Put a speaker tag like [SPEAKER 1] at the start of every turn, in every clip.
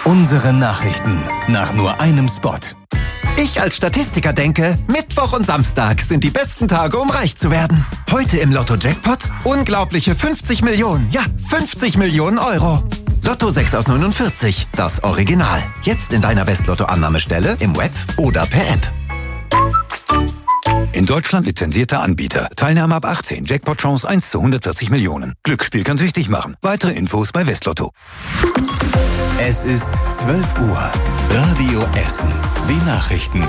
[SPEAKER 1] Unsere Nachrichten nach nur einem Spot.
[SPEAKER 2] Ich als Statistiker denke, Mittwoch und Samstag sind die besten Tage, um reich zu werden. Heute im Lotto-Jackpot unglaubliche 50 Millionen. Ja, 50 Millionen Euro. Lotto 6 aus 49, das Original. Jetzt in deiner Westlotto-Annahmestelle, im Web oder per App.
[SPEAKER 3] In Deutschland lizenzierter Anbieter. Teilnahme ab 18. Jackpot-Chance 1 zu 140 Millionen. Glücksspiel kann süchtig machen. Weitere Infos bei Westlotto.
[SPEAKER 1] Es ist 12 Uhr. Radio Essen. Die Nachrichten.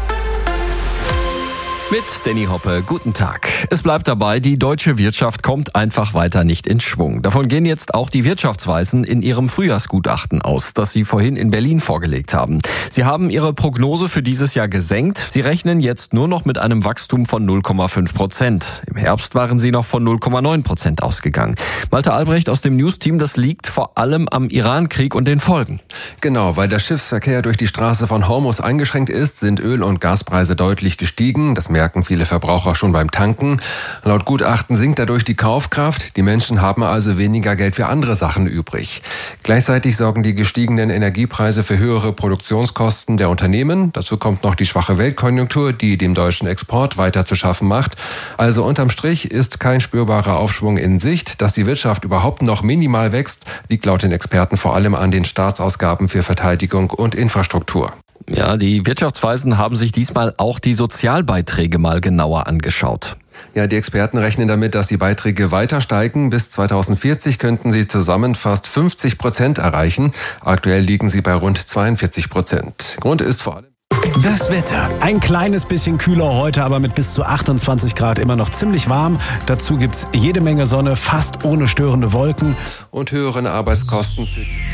[SPEAKER 4] Mit Danny Hoppe, guten Tag. Es bleibt dabei, die deutsche Wirtschaft kommt einfach weiter nicht in Schwung. Davon gehen jetzt auch die Wirtschaftsweisen in ihrem Frühjahrsgutachten aus, das sie vorhin in Berlin vorgelegt haben. Sie haben ihre Prognose für dieses Jahr gesenkt. Sie rechnen jetzt nur noch mit einem Wachstum von 0,5%. Im Herbst waren sie noch von 0,9% ausgegangen. Malte Albrecht aus dem News-Team, das liegt vor allem am Iran-Krieg und den Folgen.
[SPEAKER 5] Genau, weil der Schiffsverkehr durch die Straße von Hormuz eingeschränkt ist, sind Öl- und Gaspreise deutlich gestiegen. Das merken viele Verbraucher schon beim Tanken. Laut Gutachten sinkt dadurch die Kaufkraft. Die Menschen haben also weniger Geld für andere Sachen übrig. Gleichzeitig sorgen die gestiegenen Energiepreise für höhere Produktionskosten der Unternehmen. Dazu kommt noch die schwache Weltkonjunktur, die dem deutschen Export weiter zu schaffen macht. Also unterm Strich ist kein spürbarer Aufschwung in Sicht. Dass die Wirtschaft überhaupt noch minimal wächst, liegt laut den Experten vor allem an den Staatsausgaben für Verteidigung und Infrastruktur.
[SPEAKER 4] Ja, die Wirtschaftsweisen haben sich diesmal auch die Sozialbeiträge mal genauer angeschaut.
[SPEAKER 5] Ja, die Experten rechnen damit, dass die Beiträge weiter steigen. Bis 2040 könnten sie zusammen fast 50% erreichen. Aktuell liegen sie bei rund 42%. Grund ist vor allem
[SPEAKER 1] Das Wetter.
[SPEAKER 6] Ein kleines bisschen kühler heute, aber mit bis zu 28 Grad immer noch ziemlich warm. Dazu gibt's jede Menge Sonne, fast ohne störende Wolken.
[SPEAKER 5] und höheren Arbeitskosten.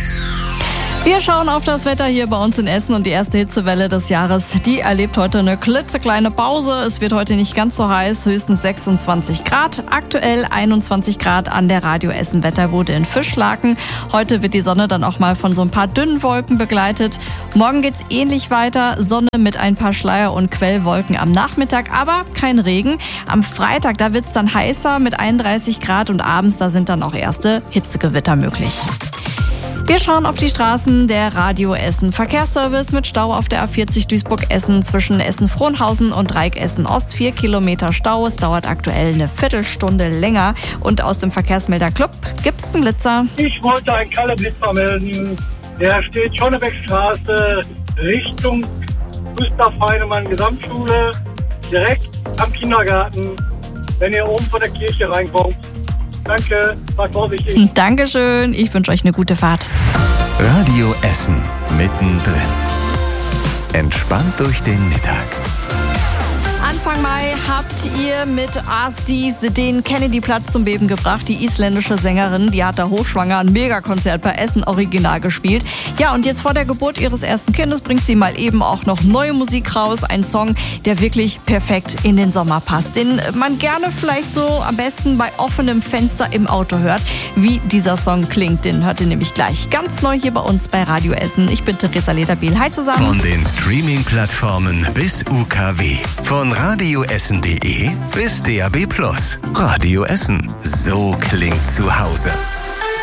[SPEAKER 7] Wir schauen auf das Wetter hier bei uns in Essen und die erste Hitzewelle des Jahres, die erlebt heute eine klitzekleine Pause. Es wird heute nicht ganz so heiß, höchstens 26 Grad. Aktuell 21 Grad an der Radio Essen Wetterbude in Fischlaken. Heute wird die Sonne dann auch mal von so ein paar dünnen Wolken begleitet. Morgen geht's ähnlich weiter, Sonne mit ein paar Schleier- und Quellwolken am Nachmittag, aber kein Regen. Am Freitag, da wird's dann heißer mit 31 Grad und abends, da sind dann auch erste Hitzegewitter möglich. Wir schauen auf die Straßen der Radio Essen. Verkehrsservice mit Stau auf der A40 Duisburg-Essen zwischen Essen-Frohnhausen und Dreieck-Essen-Ost. 4 Kilometer Stau. Es dauert aktuell eine Viertelstunde länger. Und aus dem Verkehrsmelder-Club gibt's einen Blitzer.
[SPEAKER 8] Ich wollte einen Kalle-Blitzer melden. Der steht Schonnebeckstraße Richtung Gustav Heinemann Gesamtschule. Direkt am Kindergarten. Wenn ihr oben von der Kirche reinkommt. Danke, fahrt vorsichtig.
[SPEAKER 7] Dankeschön, ich wünsche euch eine gute Fahrt.
[SPEAKER 1] Radio Essen mittendrin. Entspannt durch den Mittag.
[SPEAKER 7] Anfang Mai habt ihr mit Astis den Kennedy-Platz zum Beben gebracht. Die isländische Sängerin, die hat da hochschwanger ein Megakonzert bei Essen Original gespielt. Ja, und jetzt vor der Geburt ihres ersten Kindes bringt sie mal eben auch noch neue Musik raus. Ein Song, der wirklich perfekt in den Sommer passt. Den man gerne vielleicht so am besten bei offenem Fenster im Auto hört. Wie dieser Song klingt, den hört ihr nämlich gleich ganz neu hier bei uns bei Radio Essen. Ich bin Theresa Lederbiel. Hi zusammen.
[SPEAKER 1] Von den Streaming-Plattformen bis UKW. Von radioessen.de bis DAB+. Radio Essen. So klingt zu Hause.